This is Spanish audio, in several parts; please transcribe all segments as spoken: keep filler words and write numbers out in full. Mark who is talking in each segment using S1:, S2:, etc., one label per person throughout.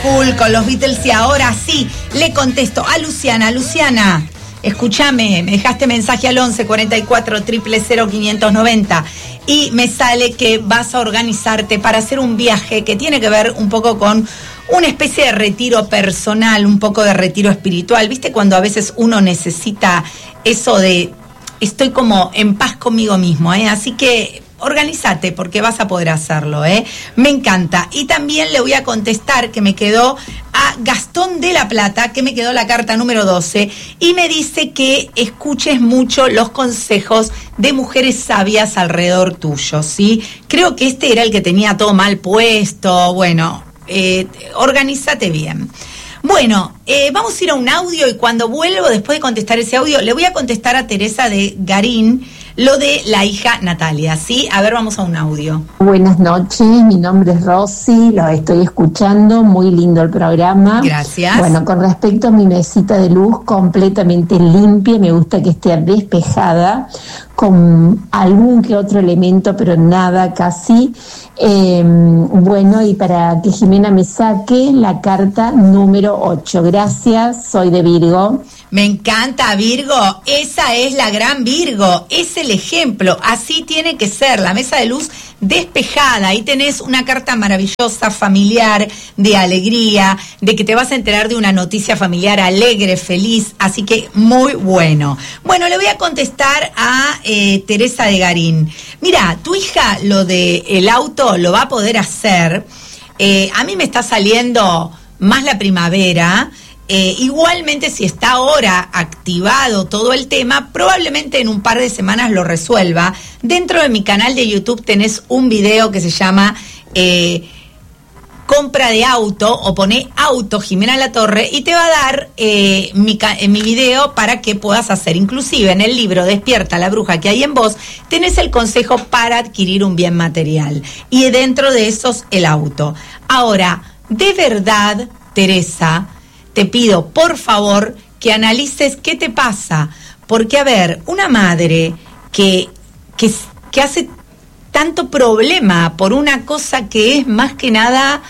S1: Full con los Beatles y ahora sí, le contesto a Luciana. Luciana, escúchame, me dejaste mensaje al once cuarenta y cuatro cero cero cero quinientos noventa y me sale que vas a organizarte para hacer un viaje que tiene que ver un poco con una especie de retiro personal, un poco de retiro espiritual. ¿Viste cuando a veces uno necesita eso de estoy como en paz conmigo mismo, eh? Así que organízate porque vas a poder hacerlo, ¿eh? Me encanta. Y también le voy a contestar que me quedó a Gastón de la Plata, que me quedó la carta número doce, y me dice que escuches mucho los consejos de mujeres sabias alrededor tuyo, ¿sí? Creo que este era el que tenía todo mal puesto. Bueno, eh, organízate bien. Bueno, eh, vamos a ir a un audio y cuando vuelvo, después de contestar ese audio, le voy a contestar a Teresa de Garín lo de la hija Natalia, ¿sí? A ver, vamos a un audio.
S2: Buenas noches, mi nombre es Rosy, lo estoy escuchando, muy lindo el programa.
S1: Gracias.
S2: Bueno, con respecto a mi mesita de luz, completamente limpia, me gusta que esté despejada, con algún que otro elemento, pero nada casi. Eh, bueno, y para que Jimena me saque la carta número ocho. Gracias, soy de Virgo.
S1: Me encanta, Virgo, esa es la gran Virgo, es el ejemplo, así tiene que ser, la mesa de luz despejada, ahí tenés una carta maravillosa, familiar, de alegría, de que te vas a enterar de una noticia familiar alegre, feliz, así que muy bueno. Bueno, le voy a contestar a eh, Teresa de Garín. Mira, tu hija lo de el auto lo va a poder hacer, eh, a mí me está saliendo más la primavera. Eh, igualmente, si está ahora activado todo el tema, probablemente en un par de semanas lo resuelva. Dentro de mi canal de YouTube tenés un video que se llama eh, compra de auto, o pone auto Jimena Latorre, y te va a dar eh, mi, eh, mi video para que puedas hacer. Inclusive en el libro Despierta la bruja que hay en vos, tenés el consejo para adquirir un bien material. Y dentro de esos, el auto. Ahora, de verdad, Teresa, te pido, por favor, que analices qué te pasa. Porque, a ver, una madre que, que, que hace tanto problema por una cosa que es más que nada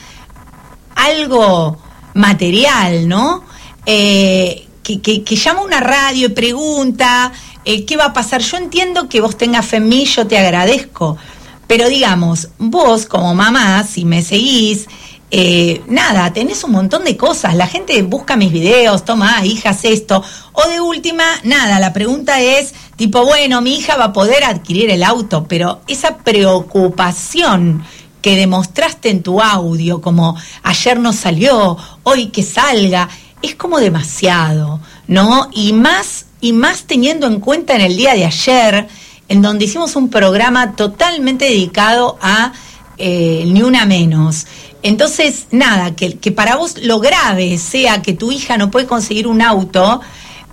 S1: algo material, ¿no? Eh, que, que, que llama a una radio y pregunta eh, qué va a pasar. Yo entiendo que vos tengas fe en mí, yo te agradezco. Pero, digamos, vos como mamá, si me seguís, Eh, nada, tenés un montón de cosas, la gente busca mis videos, toma, hijas, esto, o de última, nada, la pregunta es, tipo, bueno, mi hija va a poder adquirir el auto, pero esa preocupación que demostraste en tu audio, como ayer no salió, hoy que salga, es como demasiado, ¿no? Y más, y más teniendo en cuenta en el día de ayer, en donde hicimos un programa totalmente dedicado a eh, Ni Una Menos. Entonces, nada, que, que para vos lo grave sea que tu hija no puede conseguir un auto,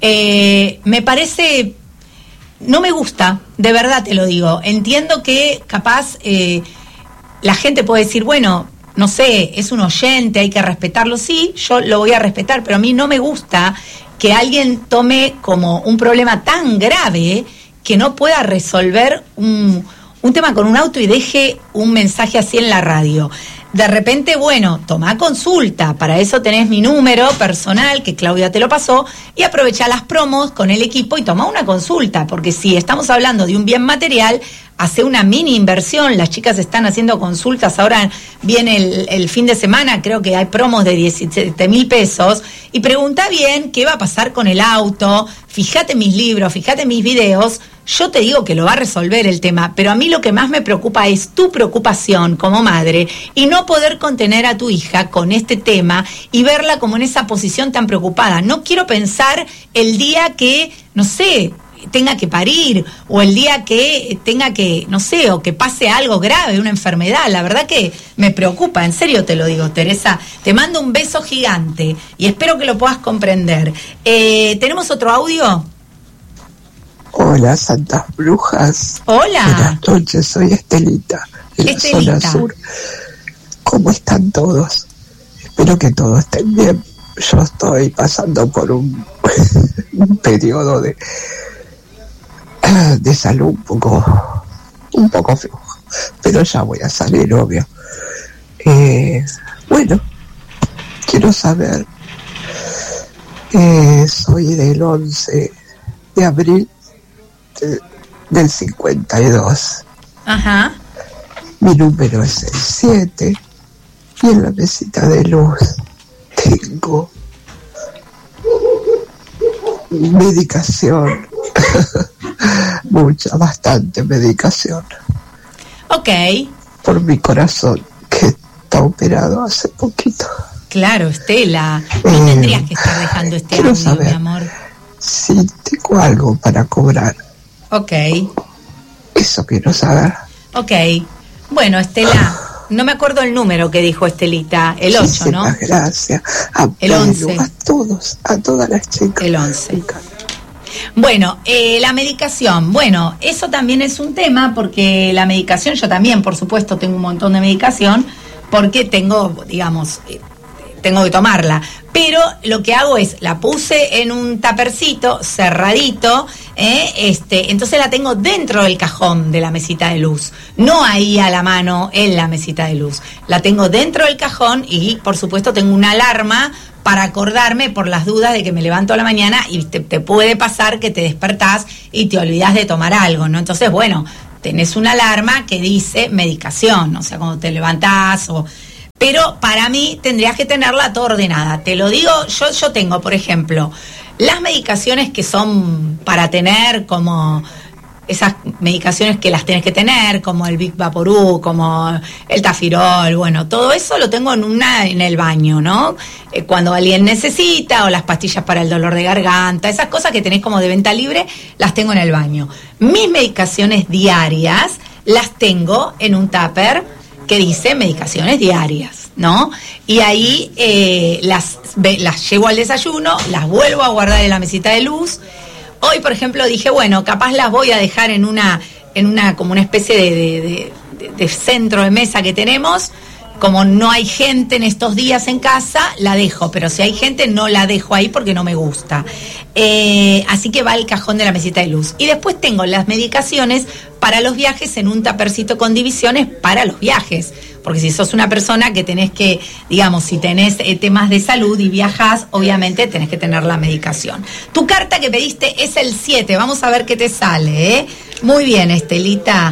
S1: eh, me parece, no me gusta, de verdad te lo digo. Entiendo que capaz eh, la gente puede decir, bueno, no sé, es un oyente, hay que respetarlo, sí, yo lo voy a respetar, pero a mí no me gusta que alguien tome como un problema tan grave que no pueda resolver un, un tema con un auto y deje un mensaje así en la radio. De repente, bueno, toma consulta, para eso tenés mi número personal, que Claudia te lo pasó, y aprovecha las promos con el equipo y toma una consulta, porque si estamos hablando de un bien material, hace una mini inversión, las chicas están haciendo consultas, ahora viene el, el fin de semana, creo que hay promos de diecisiete mil pesos, y pregunta bien qué va a pasar con el auto, fíjate mis libros, fíjate mis videos. Yo te digo que lo va a resolver el tema, pero a mí lo que más me preocupa es tu preocupación como madre y no poder contener a tu hija con este tema y verla como en esa posición tan preocupada. No quiero pensar el día que, no sé, tenga que parir, o el día que tenga que, no sé, o que pase algo grave, una enfermedad. La verdad que me preocupa, en serio te lo digo, Teresa. Te mando un beso gigante y espero que lo puedas comprender. Eh, ¿tenemos otro audio?
S3: Hola, Santas Brujas.
S1: Hola.
S3: Buenas noches, soy Estelita, de la
S1: Estelita.
S3: zona sur. ¿Cómo están todos? Espero que todos estén bien. Yo estoy pasando por un, un periodo de, de salud un poco, un poco flojo, pero ya voy a salir, obvio. Eh, bueno, quiero saber, eh, soy del once de abril de, del cincuenta y dos.
S1: Ajá.
S3: Mi número es el siete y en la mesita de luz tengo medicación, mucha, bastante medicación.
S1: Ok.
S3: Por mi corazón, que está operado hace poquito.
S1: Claro, Estela, no eh, tendrías que estar dejando este audio, saber mi amor.
S3: Si tengo algo para cobrar.
S1: Ok.
S3: Eso quiero saber.
S1: Ok. Bueno, Estela, no me acuerdo el número que dijo Estelita, el ocho, ¿no?
S3: Gracias. A
S1: el once.
S3: A todos, a todas las chicas.
S1: El once. Bueno, eh, la medicación, bueno, eso también es un tema, porque la medicación, yo también, por supuesto, tengo un montón de medicación, porque tengo, digamos, eh, tengo que tomarla, pero lo que hago es, la puse en un tapercito cerradito, eh, este, entonces la tengo dentro del cajón de la mesita de luz, no ahí a la mano en la mesita de luz, la tengo dentro del cajón y, por supuesto, tengo una alarma para acordarme por las dudas de que me levanto a la mañana y te, te puede pasar que te despertás y te olvidás de tomar algo, ¿no? Entonces, bueno, tenés una alarma que dice medicación, o sea, cuando te levantás o... Pero para mí tendrías que tenerla toda ordenada. Te lo digo, yo, yo tengo, por ejemplo, las medicaciones que son para tener, como esas medicaciones que las tenés que tener, como el Big Vaporú, como el Tafirol, bueno, todo eso lo tengo en una en el baño, ¿no? Eh, cuando alguien necesita, o las pastillas para el dolor de garganta, esas cosas que tenés como de venta libre, las tengo en el baño. Mis medicaciones diarias las tengo en un tupper que dice medicaciones diarias, ¿no? Y ahí eh, las, las llevo al desayuno, las vuelvo a guardar en la mesita de luz. Hoy, por ejemplo, dije, bueno, capaz las voy a dejar en una, en una como una especie de, de, de, de centro de mesa que tenemos. Como no hay gente en estos días en casa, la dejo, pero si hay gente no la dejo ahí porque no me gusta. Eh, así que va al cajón de la mesita de luz. Y después tengo las medicaciones para los viajes en un tapercito con divisiones para los viajes. Porque si sos una persona que tenés que, digamos, si tenés eh, temas de salud y viajás, obviamente tenés que tener la medicación. Tu carta que pediste es el siete, vamos a ver qué te sale, ¿eh? Muy bien, Estelita.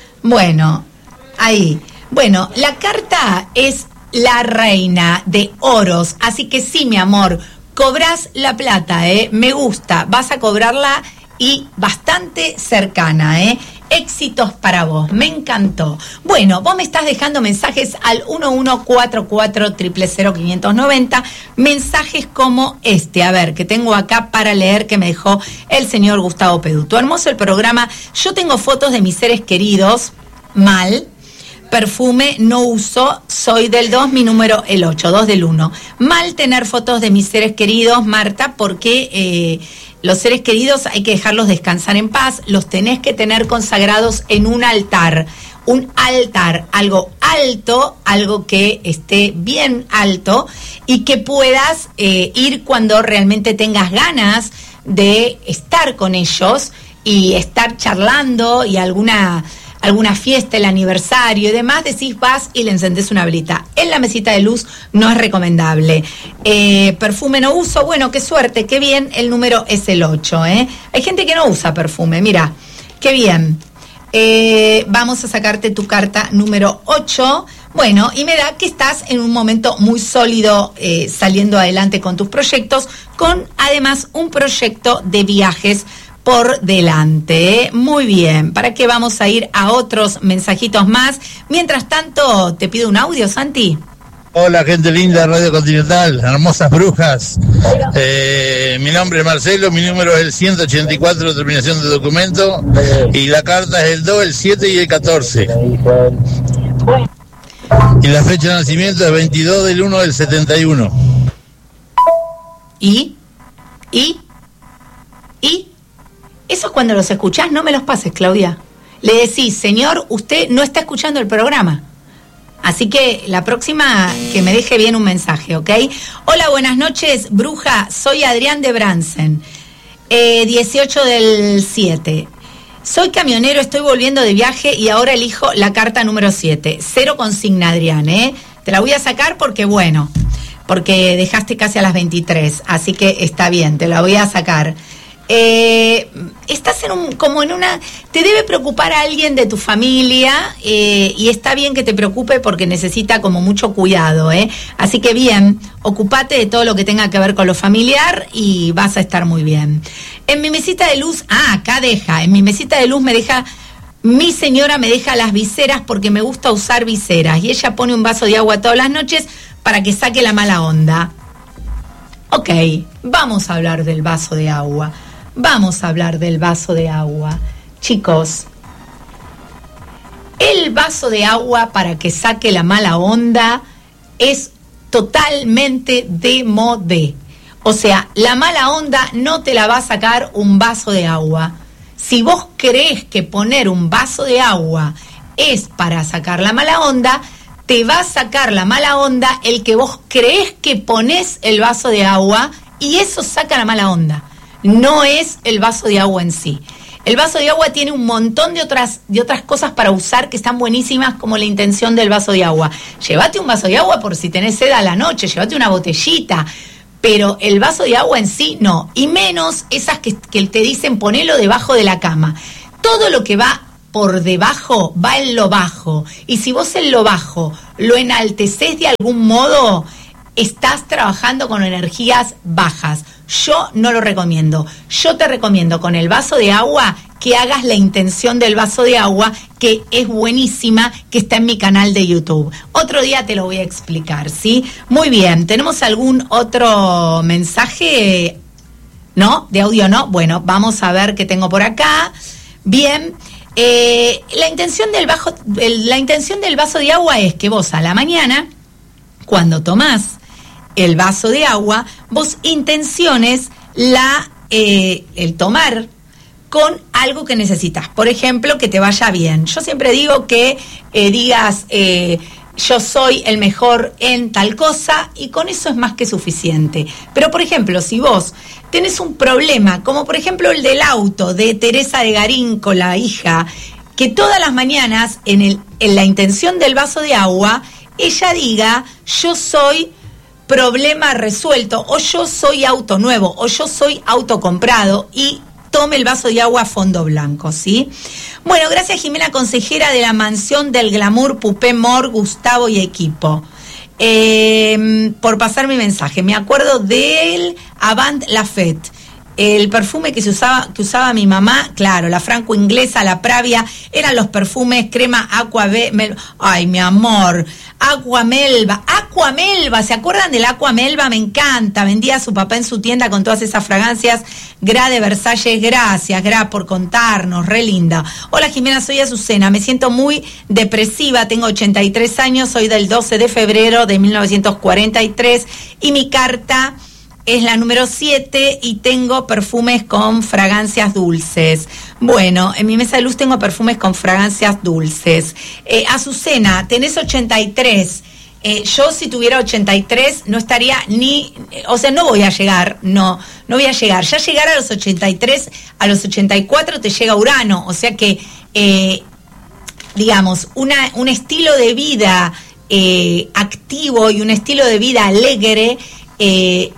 S1: Bueno, ahí. Bueno, la carta es la reina de oros, así que sí, mi amor, cobrás la plata, ¿eh? Me gusta, vas a cobrarla y bastante cercana, ¿eh? Éxitos para vos, me encantó. Bueno, vos me estás dejando mensajes al uno uno cuatro cuatro cero cero cero cinco nueve cero, mensajes como este, a ver, que tengo acá para leer, que me dejó el señor Gustavo Peduto. Hermoso el programa, yo tengo fotos de mis seres queridos, mal. Perfume no uso, soy del dos, mi número el ocho, dos del uno. Mal tener fotos de mis seres queridos, Marta, porque eh, los seres queridos hay que dejarlos descansar en paz, los tenés que tener consagrados en un altar. Un altar, algo alto, algo que esté bien alto y que puedas eh, ir cuando realmente tengas ganas de estar con ellos y estar charlando y alguna... alguna fiesta, el aniversario y demás, decís, vas y le encendés una velita. En la mesita de luz no es recomendable. Eh, perfume no uso, bueno, qué suerte, qué bien, el número es el ocho, ¿eh? Hay gente que no usa perfume, mira, qué bien. Eh, vamos a sacarte tu carta número ocho. Bueno, y me da que estás en un momento muy sólido, eh, saliendo adelante con tus proyectos, con además un proyecto de viajes por delante, ¿eh? Muy bien, ¿para qué vamos a ir a otros mensajitos más? Mientras tanto, te pido un audio, Santi.
S4: Hola, gente linda de Radio Continental, hermosas brujas. Eh, mi nombre es Marcelo, mi número es el ciento ochenta y cuatro, terminación de documento, y la carta es el dos, el siete y el catorce. Y la fecha de nacimiento es veintidós del uno del setenta y uno.
S1: ¿Y? ¿Y? ¿Y? Esos cuando los escuchás no me los pases, Claudia. Le decís, señor, usted no está escuchando el programa. Así que la próxima que me deje bien un mensaje, ¿ok? Hola, buenas noches, bruja. Soy Adrián de Bransen, eh, dieciocho del siete. Soy camionero, estoy volviendo de viaje y ahora elijo la carta número siete. Cero consigna, Adrián, ¿eh? Te la voy a sacar porque, bueno... porque dejaste casi a las veintitrés, así que está bien, te la voy a sacar. Eh, estás en un, como en una, te debe preocupar a alguien de tu familia, eh, y está bien que te preocupe porque necesita como mucho cuidado, ¿eh? Así que bien, ocupate de todo lo que tenga que ver con lo familiar y vas a estar muy bien. En mi mesita de luz, ah, acá deja, en mi mesita de luz me deja, mi señora me deja las viseras porque me gusta usar viseras y ella pone un vaso de agua todas las noches para que saque la mala onda. Ok, vamos a hablar del vaso de agua. Vamos a hablar del vaso de agua. Chicos, el vaso de agua para que saque la mala onda es totalmente de modé. O sea, la mala onda no te la va a sacar un vaso de agua. Si vos crees que poner un vaso de agua es para sacar la mala onda, te va a sacar la mala onda el que vos crees que ponés el vaso de agua y eso saca la mala onda. No es el vaso de agua en sí. El vaso de agua tiene un montón de otras, de otras cosas para usar que están buenísimas, como la intención del vaso de agua. Llévate un vaso de agua por si tenés sed a la noche, llévate una botellita, pero el vaso de agua en sí no, y menos esas que, que te dicen ponelo debajo de la cama. Todo lo que va por debajo va en lo bajo, y si vos en lo bajo lo enaltecés de algún modo, estás trabajando con energías bajas. Yo no lo recomiendo. Yo te recomiendo con el vaso de agua que hagas la intención del vaso de agua, que es buenísima, que está en mi canal de YouTube. Otro día te lo voy a explicar, ¿sí? Muy bien, ¿tenemos algún otro mensaje? ¿No? ¿De audio no? Bueno, vamos a ver qué tengo por acá. Bien, eh, la intención del bajo, el, la intención del vaso de agua es que vos a la mañana, cuando tomás el vaso de agua, vos intenciones la, eh, el tomar con algo que necesitas. Por ejemplo, que te vaya bien. Yo siempre digo que eh, digas, eh, yo soy el mejor en tal cosa, y con eso es más que suficiente. Pero, por ejemplo, si vos tenés un problema, como por ejemplo el del auto de Teresa de Garín con la hija, que todas las mañanas en, el, en la intención del vaso de agua, ella diga, yo soy problema resuelto, o yo soy auto nuevo, o yo soy auto comprado, y tome el vaso de agua a fondo blanco, ¿sí? Bueno, gracias Jimena, consejera de la mansión del glamour Pupé Mor, Gustavo y equipo, eh, por pasar mi mensaje. Me acuerdo del Avant Lafette, el perfume que se usaba, que usaba mi mamá, claro, la franco inglesa, la Pravia, eran los perfumes crema Aqua Melba. Ay, mi amor, Aqua Melba, Aqua Melba, ¿se acuerdan del Aqua Melba? Me encanta, vendía a su papá en su tienda con todas esas fragancias. Gra de Versalles, gracias, Gra, por contarnos, re linda. Hola Jimena, soy Azucena, me siento muy depresiva, tengo ochenta y tres años, soy del doce de febrero de mil novecientos cuarenta y tres y mi carta es la número siete y tengo perfumes con fragancias dulces. Bueno, en mi mesa de luz tengo perfumes con fragancias dulces. Eh, Azucena, tenés ochenta y tres. Eh, yo si tuviera ochenta y tres no estaría ni, o sea, no voy a llegar, no, no voy a llegar. Ya llegar a los ochenta y tres, a los ochenta y cuatro te llega Urano, o sea que, eh, digamos, una, un estilo de vida eh, activo y un estilo de vida alegre, eh,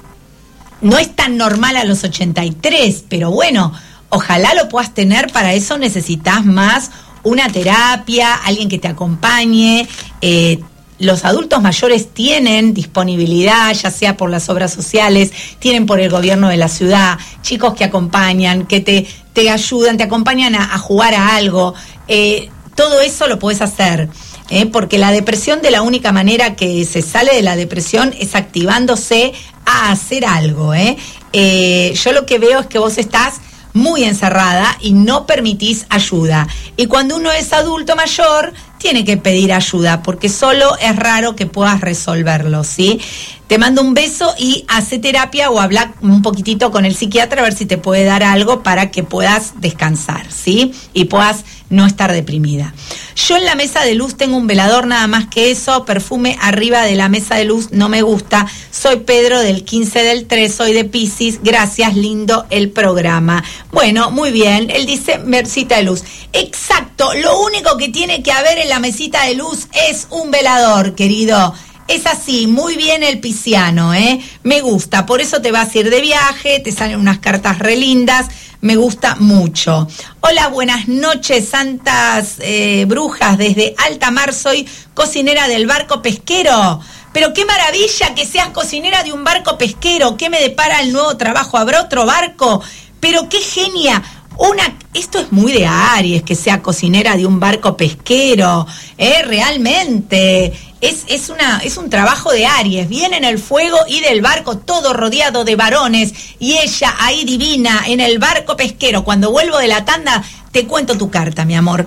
S1: no es tan normal a los ochenta y tres, pero bueno, ojalá lo puedas tener. Para eso necesitas más una terapia, alguien que te acompañe. Eh, los adultos mayores tienen disponibilidad, ya sea por las obras sociales, tienen por el gobierno de la ciudad, chicos que acompañan, que te, te ayudan, te acompañan a, a jugar a algo. Eh, todo eso lo puedes hacer. Eh, porque la depresión, de la única manera que se sale de la depresión es activándose a hacer algo. Eh. Eh, yo lo que veo es que vos estás muy encerrada y no permitís ayuda. Y cuando uno es adulto mayor, tiene que pedir ayuda, porque solo es raro que puedas resolverlo, ¿sí? Te mando un beso y hace terapia o habla un poquitito con el psiquiatra a ver si te puede dar algo para que puedas descansar, ¿sí? Y puedas no estar deprimida. Yo en la mesa de luz tengo un velador, nada más que eso. Perfume arriba de la mesa de luz no me gusta. Soy Pedro del quince del tres, soy de Piscis. Gracias, lindo el programa. Bueno, muy bien. Él dice mesita de luz. Exacto, lo único que tiene que haber en la mesita de luz es un velador, querido. Es así, muy bien el pisciano, ¿eh? Me gusta, por eso te vas a ir de viaje, te salen unas cartas re lindas, me gusta mucho. Hola, buenas noches, santas eh, brujas, desde alta mar soy cocinera del barco pesquero. Pero qué maravilla que seas cocinera de un barco pesquero, ¿qué me depara el nuevo trabajo? ¿Habrá otro barco? Pero qué genia. Una, esto es muy de Aries, que sea cocinera de un barco pesquero, ¿eh? Realmente, es, es, una, es un trabajo de Aries, viene en el fuego y del barco, todo rodeado de varones, y ella ahí divina, en el barco pesquero. Cuando vuelvo de la tanda, te cuento tu carta, mi amor.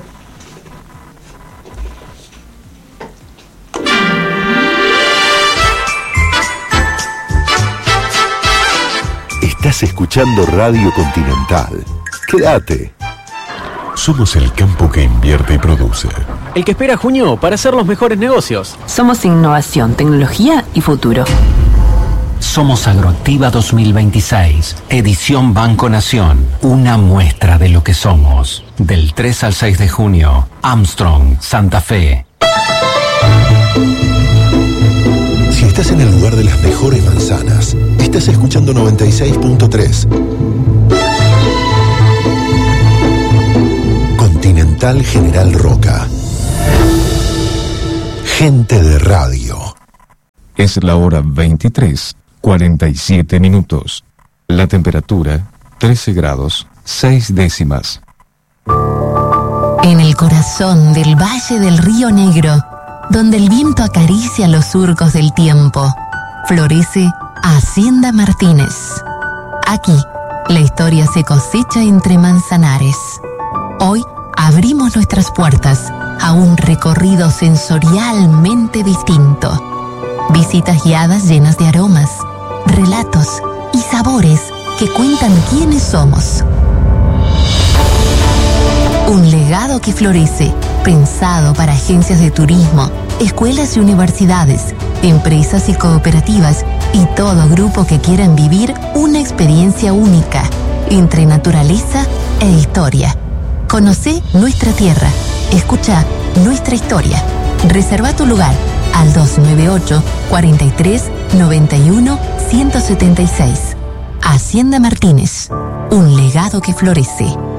S5: Estás escuchando Radio Continental. Quédate.
S6: Somos el campo que invierte y produce.
S7: El que espera junio para hacer los mejores negocios.
S8: Somos innovación, tecnología y futuro.
S9: Somos Agroactiva dos mil veintiséis, edición Banco Nación. Una muestra de lo que somos. Del tres al seis de junio, Armstrong, Santa Fe.
S6: Si estás en el lugar de las mejores manzanas, estás escuchando noventa y seis punto tres. Continental General Roca. Gente de radio.
S10: Es la hora veintitrés, cuarenta y siete minutos. La temperatura, trece grados, seis décimas.
S11: En el corazón del Valle del Río Negro, donde el viento acaricia los surcos del tiempo, florece Hacienda Martínez. Aquí, la historia se cosecha entre manzanares. Hoy abrimos nuestras puertas a un recorrido sensorialmente distinto. Visitas guiadas llenas de aromas, relatos y sabores que cuentan quiénes somos. Un legado que florece, pensado para agencias de turismo, escuelas y universidades, empresas y cooperativas y todo grupo que quieran vivir una experiencia única entre naturaleza e historia. Conocé nuestra tierra, escucha nuestra historia. Reserva tu lugar al dos nueve ocho, cuatro tres, nueve uno, uno siete seis. Hacienda Martínez, un legado que florece.